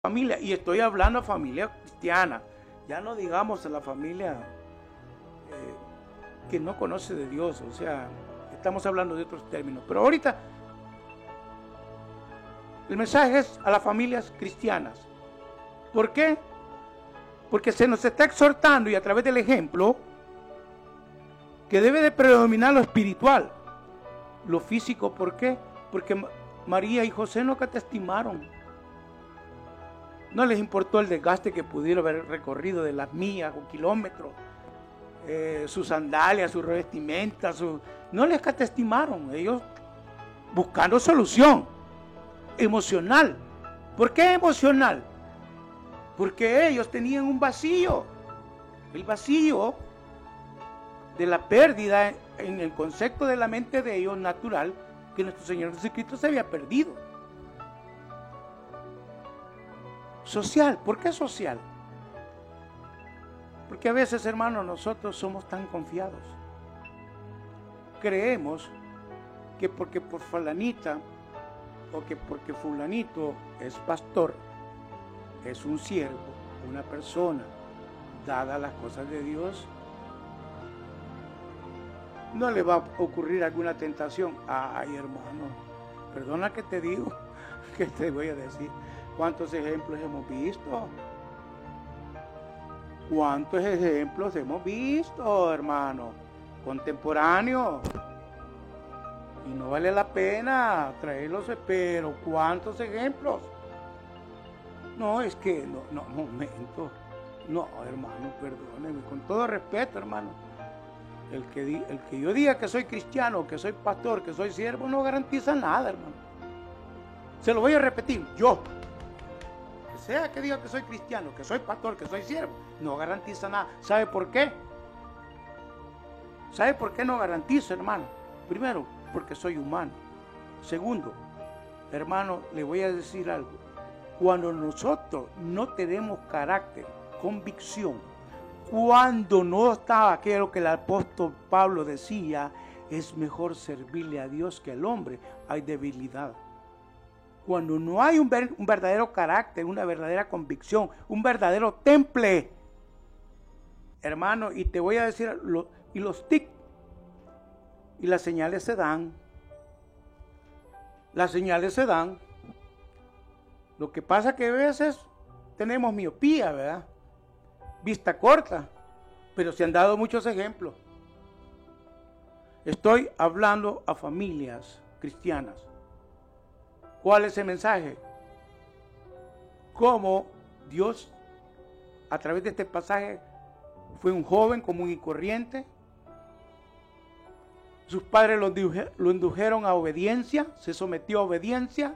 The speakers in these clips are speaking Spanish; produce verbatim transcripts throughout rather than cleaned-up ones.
familia, y estoy hablando de familia cristiana, ya no digamos a la familia eh, que no conoce de Dios, o sea, estamos hablando de otros términos, pero ahorita el mensaje es a las familias cristianas. ¿Por qué? Porque se nos está exhortando, y a través del ejemplo, que debe de predominar lo espiritual, lo físico. ¿Por qué? Porque María y José no catestimaron. No les importó el desgaste que pudieron haber recorrido de las millas o kilómetros, eh, sus sandalias, sus revestimentas, su... no les catestimaron. Ellos buscando solución emocional. ¿Por qué emocional? Porque ellos tenían un vacío, el vacío de la pérdida en el concepto de la mente de ellos natural, que nuestro Señor Jesucristo se había perdido. Social. ¿Por qué social? Porque a veces, hermanos, nosotros somos tan confiados. Creemos que porque por fulanita o que porque fulanito es pastor, es un siervo, una persona dada a las cosas de Dios, no le va a ocurrir alguna tentación. Ay, hermano, perdona que te digo, que te voy a decir. ¿Cuántos ejemplos hemos visto? ¿Cuántos ejemplos hemos visto, hermano? Contemporáneos. Y no vale la pena traerlos, pero ¿cuántos ejemplos? No, es que, no, no, momento. No, hermano, perdóneme, con todo respeto, hermano. El que, di, el que yo diga que soy cristiano, que soy pastor, que soy siervo, no garantiza nada, hermano. Se lo voy a repetir, yo. Sea que diga que soy cristiano, que soy pastor, que soy siervo, no garantiza nada. ¿Sabe por qué? ¿Sabe por qué no garantizo, hermano? Primero, porque soy humano. Segundo, hermano, le voy a decir algo. Cuando nosotros no tenemos carácter, convicción, cuando no está aquello que el apóstol Pablo decía, es mejor servirle a Dios que al hombre, hay debilidad. Cuando no hay un, ver, un verdadero carácter, una verdadera convicción, un verdadero temple, hermano, y te voy a decir, lo, y los tic, y las señales se dan, las señales se dan. Lo que pasa que a veces tenemos miopía, ¿verdad? Vista corta, pero se han dado muchos ejemplos. Estoy hablando a familias cristianas. ¿Cuál es el mensaje? Cómo Dios, a través de este pasaje, fue un joven común y corriente. Sus padres lo, lo indujeron a obediencia, se sometió a obediencia.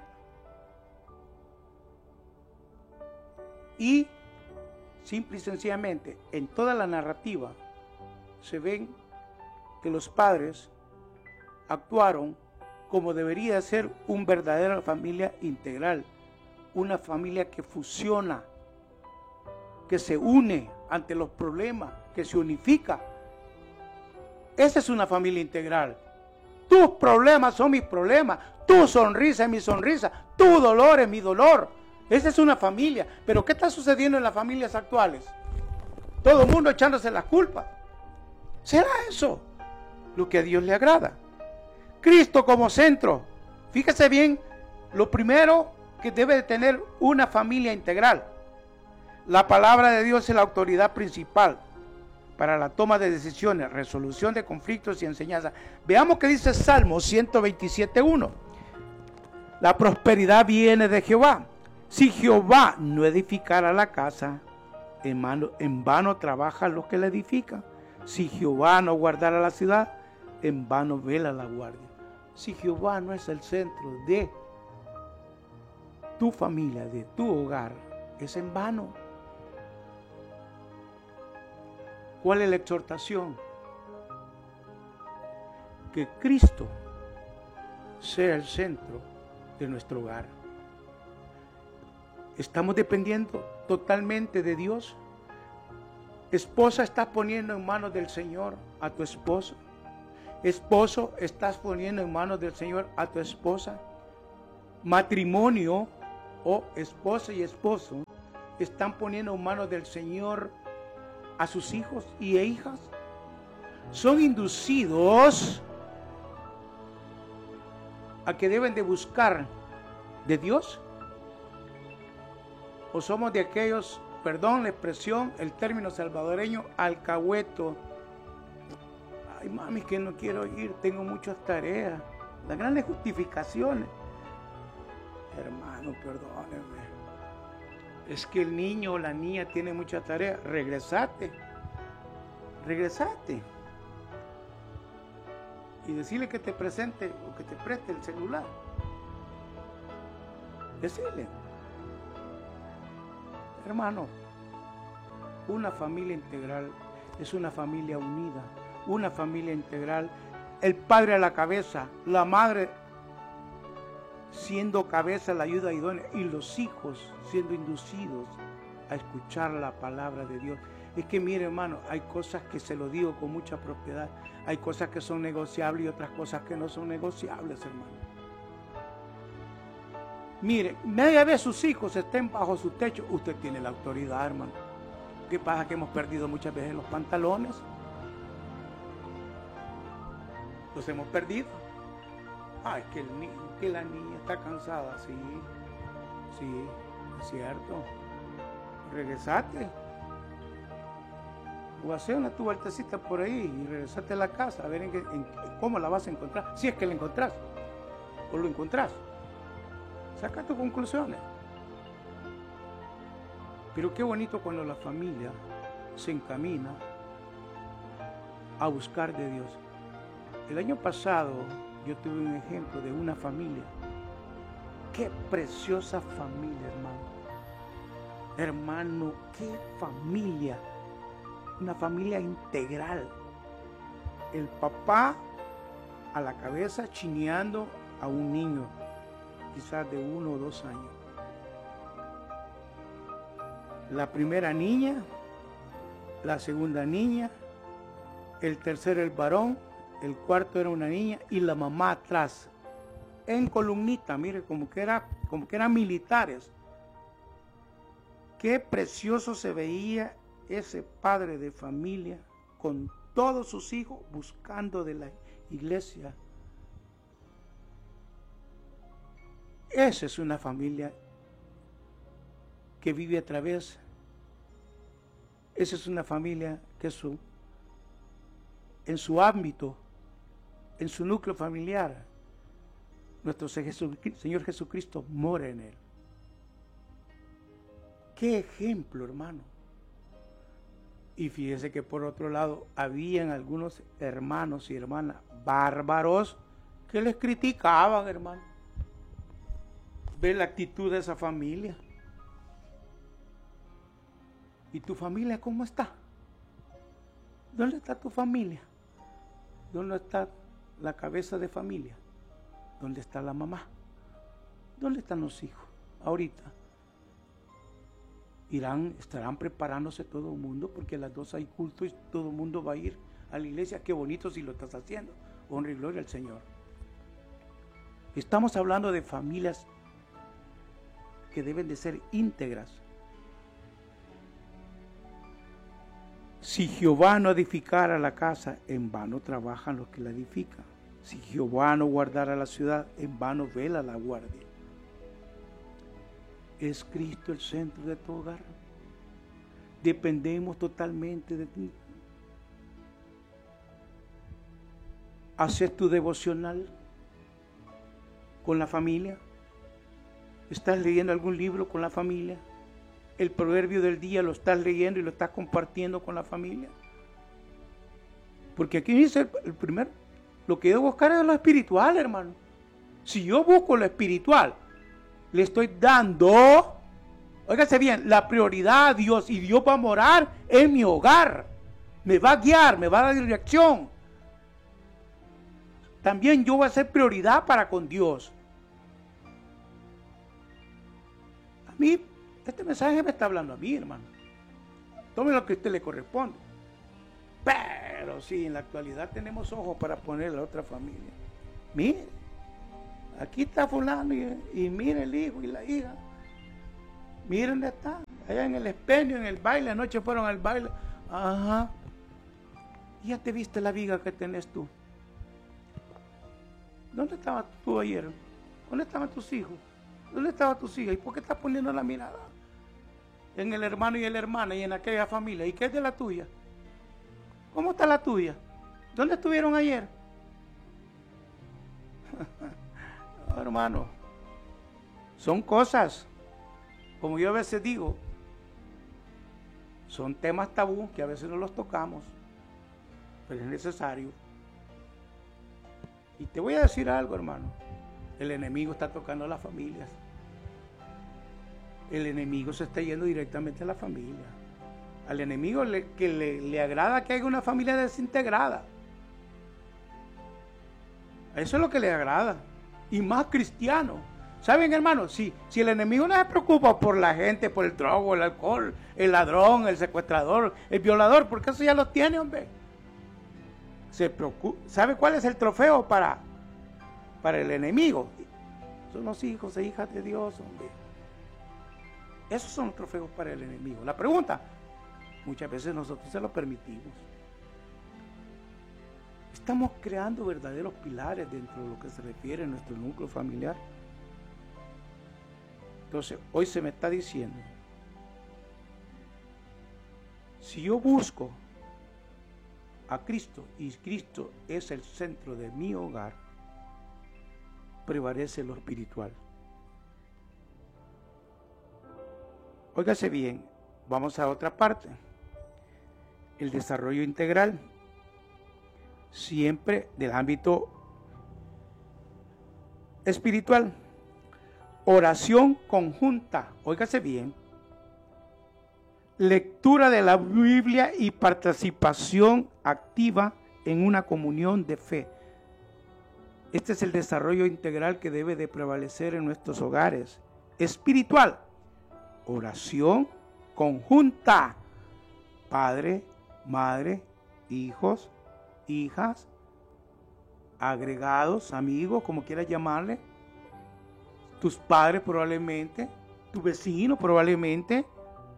Y, simple y sencillamente, en toda la narrativa, se ven que los padres actuaron como debería ser una verdadera familia integral, una familia que fusiona, que se une ante los problemas, que se unifica. Esa es una familia integral. Tus problemas son mis problemas, tu sonrisa es mi sonrisa, tu dolor es mi dolor. Esa es una familia. Pero ¿qué está sucediendo en las familias actuales? Todo el mundo echándose las culpas. ¿Será eso lo que a Dios le agrada? Cristo como centro. Fíjese bien, lo primero que debe de tener una familia integral. La palabra de Dios es la autoridad principal para la toma de decisiones, resolución de conflictos y enseñanza. Veamos qué dice Salmo ciento veintisiete, uno. La prosperidad viene de Jehová. Si Jehová no edificara la casa, en vano, en vano trabajan los que la edifican. Si Jehová no guardara la ciudad, en vano vela la guardia. Si Jehová no es el centro de tu familia, de tu hogar, es en vano. ¿Cuál es la exhortación? Que Cristo sea el centro de nuestro hogar. ¿Estamos dependiendo totalmente de Dios? Esposa, ¿estás poniendo en manos del Señor a tu esposo? Esposo, ¿estás poniendo en manos del Señor a tu esposa? Matrimonio, o esposa y esposo están poniendo en manos del Señor a sus hijos y hijas? ¿Son inducidos a que deben de buscar de Dios? ¿O somos de aquellos, perdón la expresión, el término salvadoreño, alcahueto? Ay, mami, que no quiero ir, tengo muchas tareas. Las grandes justificaciones. Hermano, perdónenme. Es que el niño o la niña tiene mucha tarea. Regresate. Regresate. Y decirle que te presente o que te preste el celular. Decirle. Hermano, una familia integral es una familia unida. Una familia integral. El padre a la cabeza, la madre siendo cabeza, la ayuda idónea, y los hijos siendo inducidos a escuchar la palabra de Dios. Es que mire, hermano, hay cosas que se lo digo con mucha propiedad, hay cosas que son negociables y otras cosas que no son negociables, hermano. Mire, media vez sus hijos estén bajo su techo, usted tiene la autoridad, hermano. ¿Qué pasa? Que hemos perdido muchas veces los pantalones. Los hemos perdido. Ay, que, el ni que la niña está cansada. Sí, sí, es cierto. Regresate. O hacer una tu vueltecita por ahí y regresate a la casa a ver en qué, en, cómo la vas a encontrar. Si es que la encontrás. O lo encontrás. Saca tus conclusiones. Pero qué bonito cuando la familia se encamina a buscar de Dios. El año pasado yo tuve un ejemplo de una familia. Qué preciosa familia, hermano. Hermano, qué familia. Una familia integral. El papá a la cabeza chineando a un niño, quizás de uno o dos años. La primera niña, la segunda niña, el tercero el varón, el cuarto era una niña y la mamá atrás, en columnita, mire, como que, era, como que eran militares. Qué precioso se veía ese padre de familia con todos sus hijos buscando de la iglesia. Esa es una familia que vive a través. Esa es una familia que su, en su ámbito, en su núcleo familiar, nuestro Señor Jesucristo mora en él. Qué ejemplo, hermano. Y fíjese que por otro lado, habían algunos hermanos y hermanas bárbaros que les criticaban, hermano. Ve la actitud de esa familia. ¿Y tu familia cómo está? ¿Dónde está tu familia? ¿Dónde está la cabeza de familia? ¿Dónde está la mamá? ¿Dónde están los hijos? Ahorita. Irán, estarán preparándose todo el mundo porque a las dos hay culto y todo el mundo va a ir a la iglesia. Qué bonito si lo estás haciendo. Honra y gloria al Señor. Estamos hablando de familias que deben de ser íntegras. Si Jehová no edificara la casa, en vano trabajan los que la edifican. Si Jehová no guardara la ciudad, en vano vela la guardia. ¿Es Cristo el centro de tu hogar? ¿Dependemos totalmente de ti? ¿Haces tu devocional con la familia? ¿Estás leyendo algún libro con la familia? ¿El proverbio del día lo estás leyendo y lo estás compartiendo con la familia? Porque aquí dice el, el primero, lo que debo buscar es lo espiritual, hermano. Si yo busco lo espiritual, le estoy dando, óigase bien, la prioridad a Dios y Dios va a morar en mi hogar. Me va a guiar, me va a dar dirección. También yo voy a ser prioridad para con Dios. A mí, este mensaje me está hablando a mí, hermano. Tome lo que a usted le corresponde. Pero sí, en la actualidad tenemos ojos para poner a la otra familia. Mire, aquí está fulano y, y mire el hijo y la hija. Miren dónde está. Allá en el expendio, en el baile. Anoche fueron al baile. Ajá. Ya te viste la viga que tenés tú. ¿Dónde estabas tú ayer? ¿Dónde estaban tus hijos? ¿Dónde estaban tus hijas? ¿Y por qué estás poniendo la mirada en el hermano y la hermana y en aquella familia? ¿Y qué es de la tuya? ¿Cómo está la tuya? ¿Dónde estuvieron ayer? No, hermano, son cosas, como yo a veces digo, son temas tabú que a veces no los tocamos, pero es necesario. Y te voy a decir algo, hermano. El enemigo está tocando a las familias. El enemigo se está yendo directamente a la familia. Al enemigo le, que le, le agrada que haya una familia desintegrada. Eso es lo que le agrada. Y más cristiano. ¿Saben, hermano? Si, si el enemigo no se preocupa por la gente, por el drogo, el alcohol, el ladrón, el secuestrador, el violador, porque eso ya lo tiene, hombre. Se preocupa. ¿Sabe cuál es el trofeo para, para el enemigo? Son los hijos e hijas de Dios, hombre. Esos son los trofeos para el enemigo. La pregunta, muchas veces nosotros se lo permitimos. Estamos creando verdaderos pilares dentro de lo que se refiere a nuestro núcleo familiar. Entonces, hoy se me está diciendo, si yo busco a Cristo y Cristo es el centro de mi hogar, prevalece lo espiritual. Óigase bien, vamos a otra parte. El desarrollo integral, siempre del ámbito espiritual. Oración conjunta, óigase bien. Lectura de la Biblia y participación activa en una comunión de fe. Este es el desarrollo integral que debe de prevalecer en nuestros hogares. Espiritual, oración conjunta. Padre, madre, hijos, hijas, agregados, amigos, como quieras llamarle. Tus padres probablemente, tu vecino probablemente.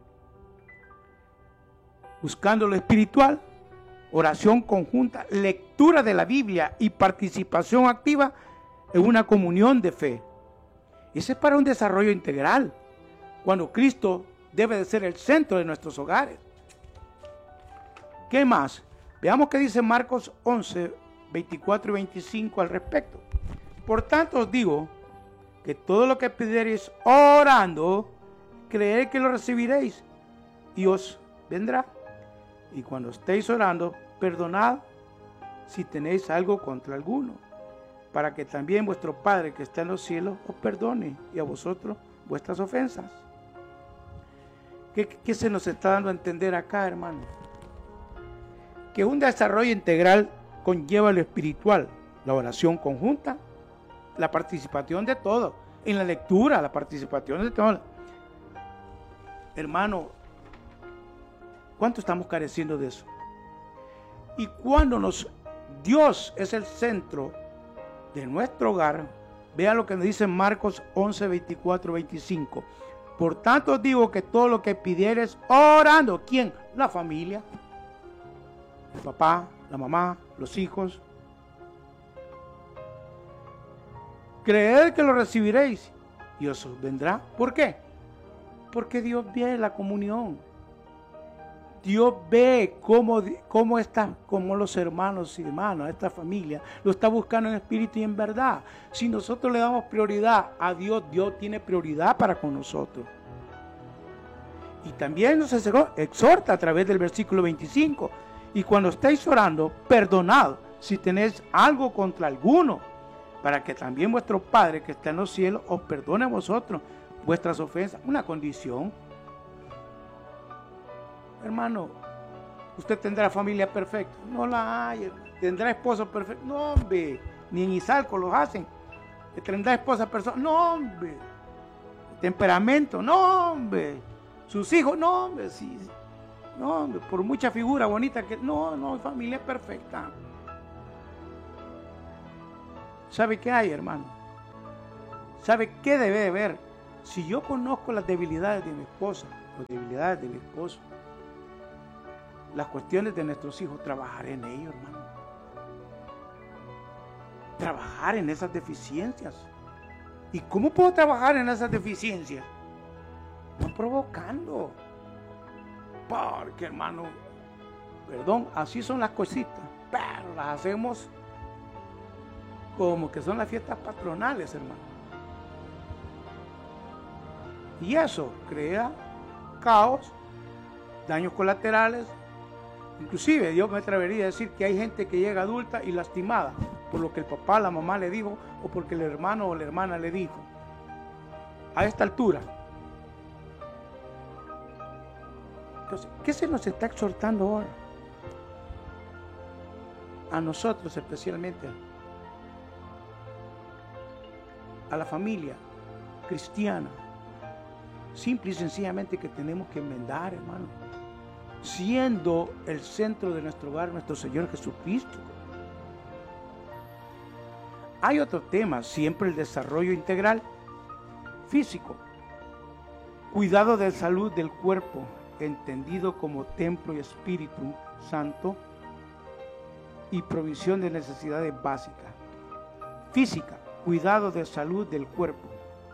Buscando lo espiritual, oración conjunta, lectura de la Biblia y participación activa en una comunión de fe. Ese es para un desarrollo integral, cuando Cristo debe de ser el centro de nuestros hogares. ¿Qué más? Veamos qué dice Marcos once, veinticuatro y veinticinco al respecto. Por tanto os digo que todo lo que pidiereis orando, creed que lo recibiréis y os vendrá. Y cuando estéis orando, perdonad si tenéis algo contra alguno, para que también vuestro Padre que está en los cielos os perdone y a vosotros vuestras ofensas. ¿Qué, qué se nos está dando a entender acá, hermano? Que un desarrollo integral conlleva lo espiritual, la oración conjunta, la participación de todos, en la lectura, la participación de todos. Hermano, ¿cuánto estamos careciendo de eso? Y cuando nos, Dios es el centro de nuestro hogar, vea lo que nos dice Marcos once, veinticuatro, veinticinco. Por tanto os digo que todo lo que pidieres orando, ¿quién? La familia, el papá, la mamá, los hijos. Creed que lo recibiréis y os vendrá. ¿Por qué? Porque Dios ve la comunión. Dios ve cómo, cómo está, cómo los hermanos y hermanas, esta familia, lo está buscando en espíritu y en verdad. Si nosotros le damos prioridad a Dios, Dios tiene prioridad para con nosotros. Y también nos exhorta a través del versículo veinticinco. Y cuando estéis orando, perdonad si tenéis algo contra alguno, para que también vuestro Padre que está en los cielos os perdone a vosotros vuestras ofensas. Una condición. Hermano, usted tendrá familia perfecta. No la hay. Tendrá esposo perfecto. No, hombre. Ni en Izalco los hacen. Tendrá esposa perfecta. No, hombre. Temperamento. No, hombre. Sus hijos. No, hombre. Sí. No, hombre. Por mucha figura bonita que... No, no. Familia perfecta. ¿Sabe qué hay, hermano? ¿Sabe qué debe de ver? Si yo conozco las debilidades de mi esposa, las debilidades de mi esposo, las cuestiones de nuestros hijos, trabajar en ello, hermano. Trabajar en esas deficiencias. ¿Y cómo puedo trabajar en esas deficiencias? No provocando. Porque, hermano, perdón, así son las cositas, pero las hacemos como que son las fiestas patronales, hermano. Y eso crea caos, daños colaterales. Inclusive yo me atrevería a decir que hay gente que llega adulta y lastimada por lo que el papá, la mamá le dijo o porque el hermano o la hermana le dijo. A esta altura. Entonces, ¿qué se nos está exhortando ahora? A nosotros especialmente, a la familia cristiana, simple y sencillamente que tenemos que enmendar, hermano, siendo el centro de nuestro hogar nuestro Señor Jesucristo. Hay otro tema, siempre el desarrollo integral físico, cuidado de salud del cuerpo, entendido como templo y Espíritu Santo, y provisión de necesidades básicas. Física, cuidado de salud del cuerpo,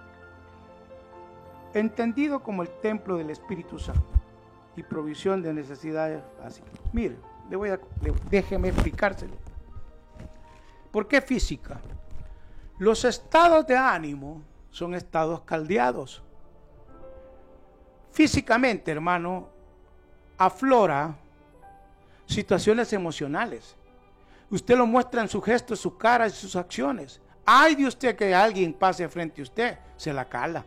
entendido como el templo del Espíritu Santo y provisión de necesidades básicas. Mire, le voy a, le, déjeme explicárselo. ¿Por qué física? Los estados de ánimo son estados caldeados. Físicamente, hermano, aflora situaciones emocionales. Usted lo muestra en sus gestos, sus caras y sus acciones. Ay de usted que alguien pase frente a usted, se la cala.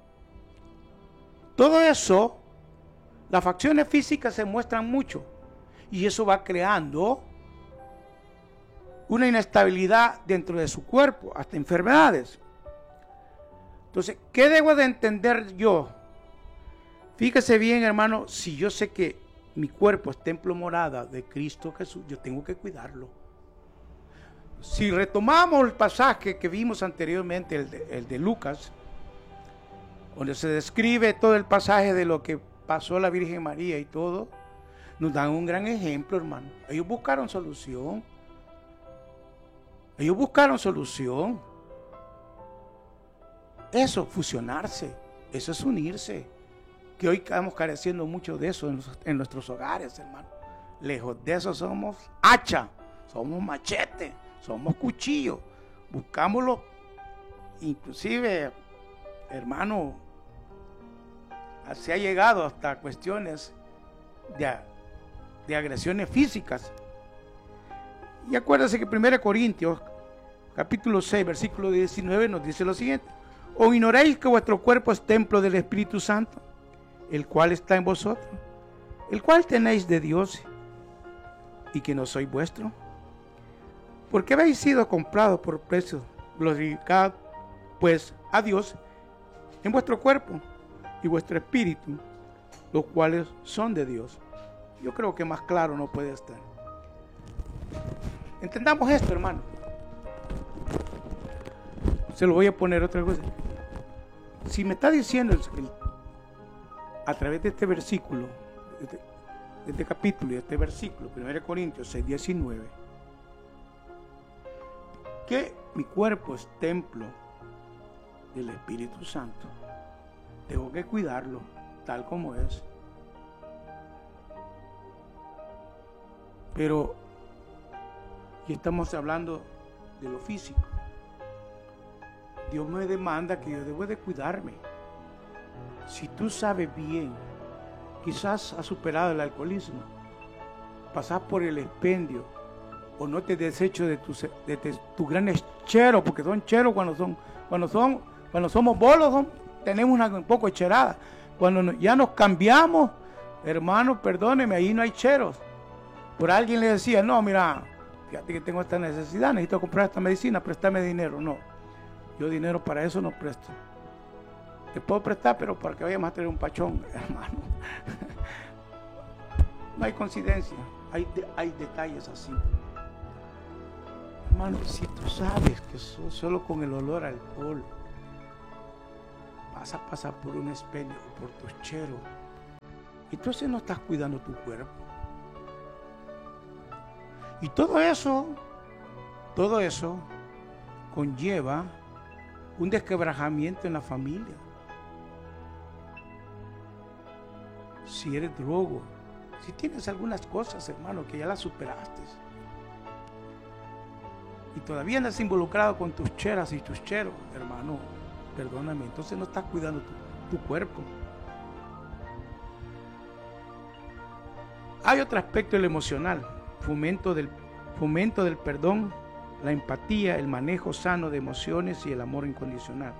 Todo eso, las facciones físicas se muestran mucho y eso va creando una inestabilidad dentro de su cuerpo, hasta enfermedades. Entonces, ¿qué debo de entender yo? Fíjese bien, hermano, si yo sé que mi cuerpo es templo morada de Cristo Jesús, yo tengo que cuidarlo. Si retomamos el pasaje que vimos anteriormente, el de, el de Lucas, donde se describe todo el pasaje de lo que pasó a la Virgen María y todo, nos dan un gran ejemplo, hermano. Ellos buscaron solución. Ellos buscaron solución. Eso, fusionarse, eso es unirse. Que hoy estamos careciendo mucho de eso en, los, en nuestros hogares, hermano. Lejos de eso somos hacha, somos machete, somos cuchillo. Buscámoslo, inclusive, hermano, se ha llegado hasta cuestiones de, de agresiones físicas. Y acuérdense que primera Corintios, capítulo seis, versículo diecinueve, nos dice lo siguiente: ¿o ignoráis que vuestro cuerpo es templo del Espíritu Santo, el cual está en vosotros, el cual tenéis de Dios, y que no sois vuestro? Porque habéis sido comprados por precio. Glorificad pues a Dios en vuestro cuerpo y vuestro espíritu, los cuales son de Dios. Yo creo que más claro no puede estar. Entendamos esto, hermano. Se lo voy a poner otra cosa. Si me está diciendo el, el, a través de este versículo, de este, de este capítulo y de este versículo, primera Corintios seis, diecinueve, que mi cuerpo es templo del Espíritu Santo, tengo que cuidarlo tal como es. Pero aquí estamos hablando de lo físico. Dios me demanda que yo debo de cuidarme. Si tú sabes bien, quizás has superado el alcoholismo, pasas por el expendio, o no te desecho de tus de, de, tu grandes cheros, porque son cheros cuando son, cuando son, cuando somos bolos, son, tenemos una un poco cherada. Cuando no, ya nos cambiamos, hermano, perdóneme, ahí no hay cheros. Por alguien le decía, no, mira, fíjate que tengo esta necesidad, necesito comprar esta medicina, préstame dinero. No, yo dinero para eso no presto. Te puedo prestar, pero para que vayamos a tener un pachón, hermano. No hay coincidencia, hay, de, hay detalles así. Hermano, si tú sabes que so, solo con el olor al alcohol vas a pasar por un expendio o por tochero. Entonces no estás cuidando tu cuerpo. Y todo eso, todo eso conlleva un desquebrajamiento en la familia. Si eres drogo, si tienes algunas cosas, hermano, que ya las superaste, y todavía andas involucrado con tus cheras y tus cheros, hermano, perdóname, entonces no estás cuidando tu, tu cuerpo. Hay otro aspecto, el emocional, fomento del, fomento del perdón, la empatía, el manejo sano de emociones y el amor incondicional.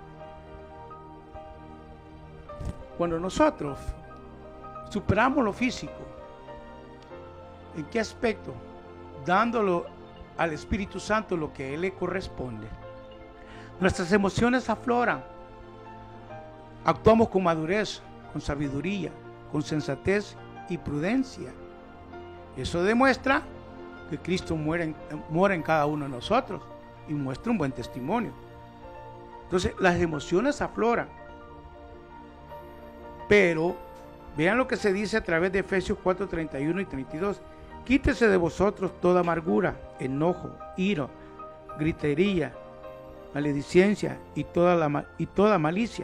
Cuando nosotros superamos lo físico, ¿en qué aspecto? Dándolo al Espíritu Santo lo que a Él le corresponde. Nuestras emociones afloran. Actuamos con madurez, con sabiduría, con sensatez y prudencia. Eso demuestra que Cristo muere en, muere en cada uno de nosotros y muestra un buen testimonio. Entonces, las emociones afloran. Pero, vean lo que se dice a través de Efesios cuatro, treinta y uno y treinta y dos. Quítese de vosotros toda amargura, enojo, ira, gritería, maledicencia y toda, la, y toda malicia.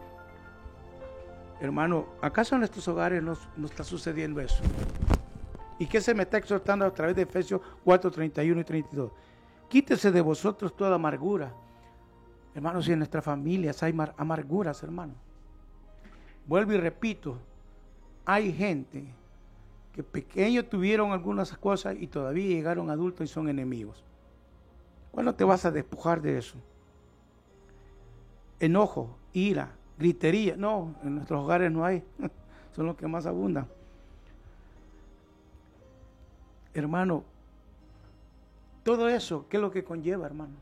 Hermano, ¿acaso en nuestros hogares no, no está sucediendo eso? ¿Y qué se me está exhortando a través de Efesios cuatro, treinta y uno y treinta y dos? Quítese de vosotros toda amargura. Hermanos, si en nuestras familias hay amarguras, hermano. Vuelvo y repito, hay gente que pequeños tuvieron algunas cosas y todavía llegaron adultos y son enemigos. ¿Cuándo te vas a despojar de eso? Enojo, ira, gritería. No, en nuestros hogares no hay. Son los que más abundan. Hermano, todo eso, ¿qué es lo que conlleva, hermano?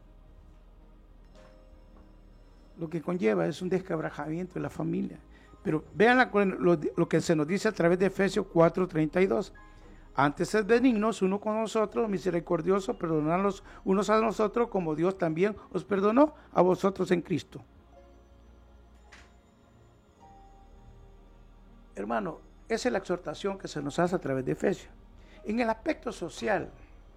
Lo que conlleva es un desquebrajamiento de la familia. Pero vean la, lo, lo que se nos dice a través de Efesios cuatro, treinta y dos. Antes sed benignos uno con nosotros, misericordiosos, perdonadlos unos a nosotros, como Dios también os perdonó a vosotros en Cristo. Hermano, esa es la exhortación que se nos hace a través de Efesios. En el aspecto social,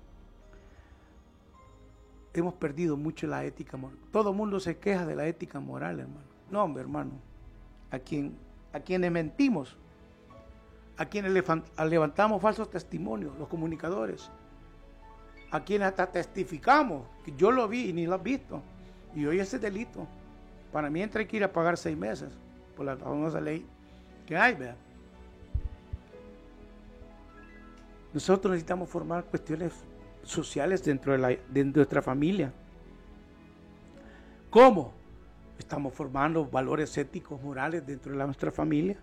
hemos perdido mucho la ética moral. Todo el mundo se queja de la ética moral, hermano. No, hombre, hermano. A, quien, a quienes mentimos, a quienes levantamos falsos testimonios, los comunicadores, a quienes hasta testificamos, que yo lo vi y ni lo has visto, y hoy ese delito, para mí entra que ir a pagar seis meses, por la famosa ley que hay, ¿verdad? Nosotros necesitamos formar cuestiones sociales dentro de, la, de nuestra familia. ¿Cómo? Estamos formando valores éticos, morales dentro de la, nuestra familia.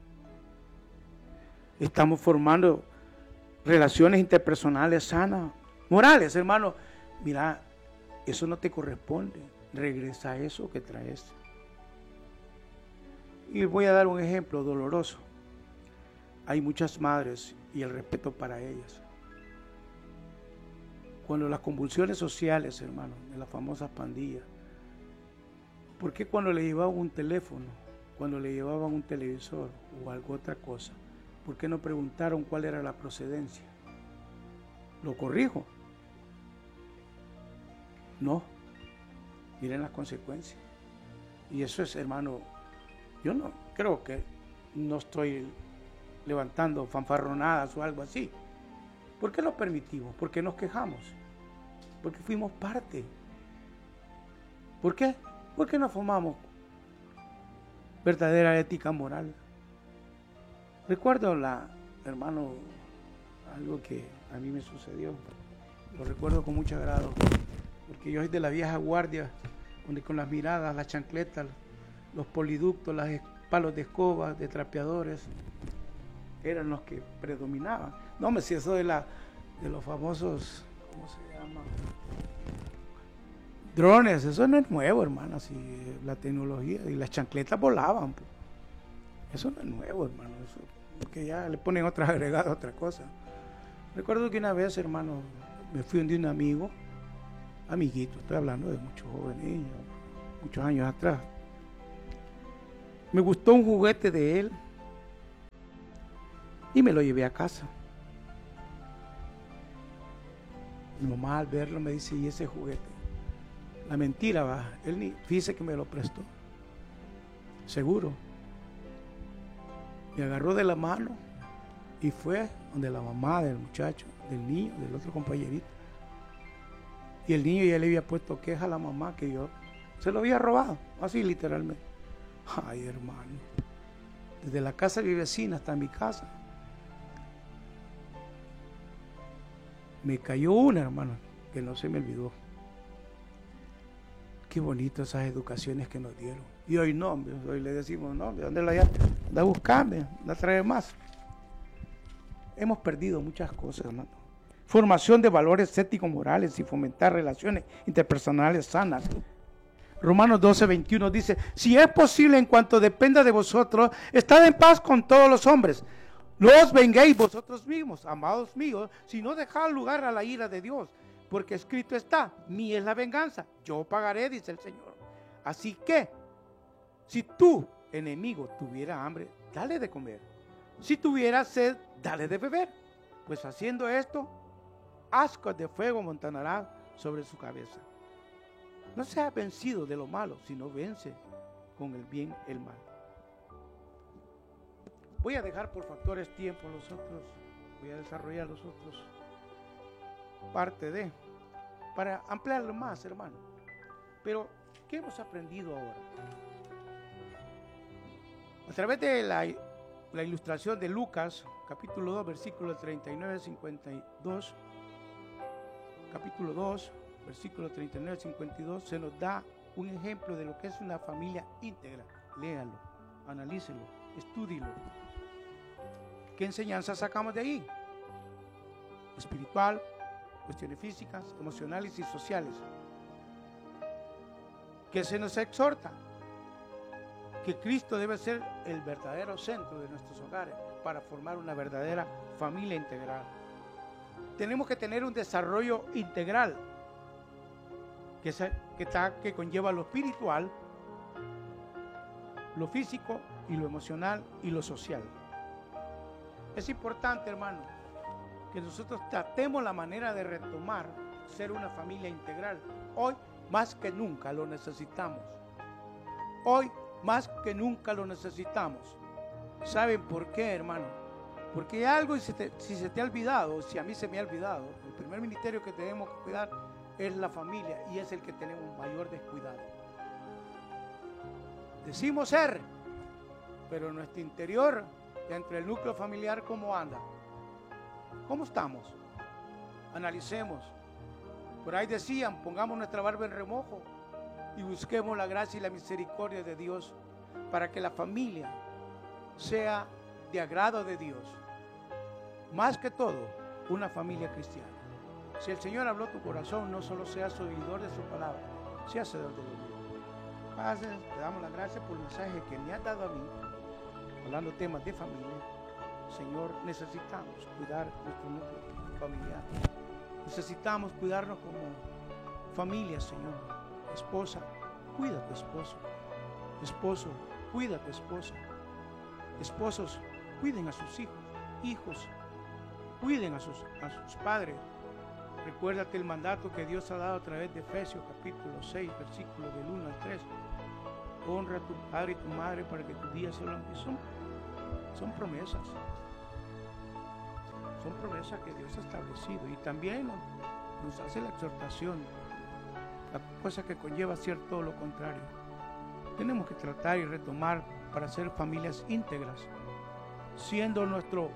Estamos formando relaciones interpersonales sanas, morales, hermano. Mira, eso no te corresponde. Regresa a eso que traes. Y voy a dar un ejemplo doloroso. Hay muchas madres y el respeto para ellas. Cuando las convulsiones sociales, hermano, de las famosas pandillas, ¿por qué cuando le llevaban un teléfono, cuando le llevaban un televisor o algo otra cosa, por qué no preguntaron cuál era la procedencia? ¿Lo corrijo? No. Miren las consecuencias. Y eso es, hermano, yo no creo que no estoy levantando fanfarronadas o algo así. ¿Por qué lo permitimos? ¿Por qué nos quejamos? Porque fuimos parte. ¿Por qué? Porque no formamos verdadera ética moral. Recuerdo, la, hermano, algo que a mí me sucedió. Lo recuerdo con mucho agrado. Porque yo soy de la vieja guardia, donde con las miradas, las chancletas, los poliductos, los palos de escoba, de trapeadores, eran los que predominaban. No me sé eso de, la, de los famosos, ¿cómo se llama? Drones, eso no es nuevo, hermano, así, la tecnología, y las chancletas volaban. Pues. Eso no es nuevo, hermano, eso, porque ya le ponen otras agregadas, otra cosa. Recuerdo que una vez, hermano, me fui de un amigo, amiguito, estoy hablando de muchos jóvenes, muchos años atrás. Me gustó un juguete de él y me lo llevé a casa. Mi mamá al verlo me dice, ¿y ese juguete? La mentira va, él ni, fíjese que me lo prestó. Seguro. Me agarró de la mano y fue donde la mamá del muchacho, del niño, del otro compañerito. Y el niño ya le había puesto queja a la mamá que yo se lo había robado, así literalmente. Ay, hermano, desde la casa de mi vecina hasta mi casa me cayó una, hermano, que no se me olvidó. Qué bonito esas educaciones que nos dieron. Y hoy no, hoy le decimos, no, ¿de dónde la ya? Anda a buscarme, la trae más. Hemos perdido muchas cosas, hermano. Formación de valores éticos, morales y fomentar relaciones interpersonales sanas. Romanos doce, veintiuno dice, si es posible en cuanto dependa de vosotros, estad en paz con todos los hombres. No os venguéis vosotros mismos, amados míos, sino dejad lugar a la ira de Dios. Porque escrito está, mía es la venganza, yo pagaré, dice el Señor. Así que, si tu enemigo tuviera hambre, dale de comer. Si tuviera sed, dale de beber. Pues haciendo esto, ascuas de fuego montanará sobre su cabeza. No seas vencido de lo malo, sino vence con el bien el mal. Voy a dejar por factores tiempo los otros, voy a desarrollar los otros parte de, para ampliarlo más, hermano. Pero, ¿qué hemos aprendido ahora? A través de la, la ilustración de Lucas, capítulo dos, versículo treinta y nueve al cincuenta y dos, capítulo dos, versículo treinta y nueve al cincuenta y dos, se nos da un ejemplo de lo que es una familia íntegra. Léalo, analícelo, estúdilo. ¿Qué enseñanza sacamos de ahí? Espiritual, cuestiones físicas, emocionales y sociales. ¿Qué se nos exhorta? Que Cristo debe ser el verdadero centro de nuestros hogares para formar una verdadera familia integral. Tenemos que tener un desarrollo integral que, se, que, está, que conlleva lo espiritual, lo físico y lo emocional y lo social. Es importante, hermano, que nosotros tratemos la manera de retomar ser una familia integral. Hoy más que nunca lo necesitamos. Hoy más que nunca lo necesitamos. ¿Saben por qué, hermano? Porque algo, si, te, si se te ha olvidado, si a mí se me ha olvidado, el primer ministerio que tenemos que cuidar es la familia y es el que tenemos mayor descuidado. Decimos ser, pero nuestro interior, entre el núcleo familiar, ¿cómo anda? ¿Cómo estamos? Analicemos. Por ahí decían, pongamos nuestra barba en remojo y busquemos la gracia y la misericordia de Dios para que la familia sea de agrado de Dios. Más que todo, una familia cristiana. Si el Señor habló tu corazón, no solo seas oidor de su palabra, sea hacedor de lo mismo. Padre, te damos las gracias por el mensaje que me has dado a mí, hablando temas de familia. Señor, necesitamos cuidar nuestro núcleo familiar. Necesitamos cuidarnos como familia, Señor. Esposa, cuida a tu esposo. Esposo, cuida a tu esposa. Esposos, cuiden a sus hijos. Hijos, cuiden a sus, a sus padres. Recuérdate el mandato que Dios ha dado a través de Efesios capítulo seis, versículos del uno al tres. Honra a tu padre y tu madre para que tus días sean longos. Son, son promesas. Son promesas que Dios ha establecido. Y también nos, nos hace la exhortación, la cosa que conlleva hacer todo lo contrario. Tenemos que tratar y retomar para ser familias íntegras, siendo nuestro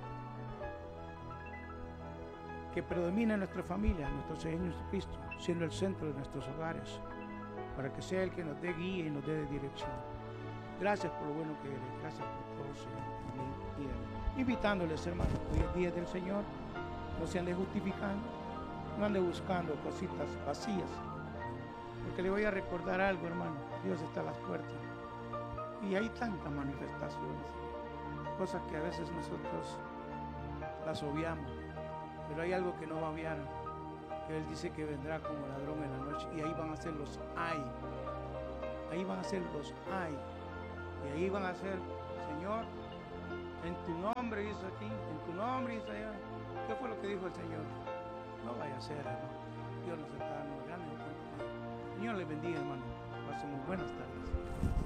que predomina en nuestra familia, nuestro Señor Jesucristo, siendo el centro de nuestros hogares, para que sea el que nos dé guía y nos dé dirección. Gracias por lo bueno que eres, gracias por todo, Señor. Amén y amén. Invitándoles, hermanos, hoy es día del Señor, no se ande justificando, no ande buscando cositas vacías, porque le voy a recordar algo, hermano, Dios está a las puertas, y hay tantas manifestaciones, cosas que a veces nosotros las obviamos. Pero hay algo que no va a obviar, que Él dice que vendrá como ladrón en la noche, y ahí van a ser los ay, ahí van a ser los ay, Y ahí van a hacer, Señor, en tu nombre hizo aquí, en tu nombre hizo allá. ¿Qué fue lo que dijo el Señor? No vaya a ser, hermano. Dios nos está dando ganas. Señor les bendiga, hermano. Pasen muy buenas tardes.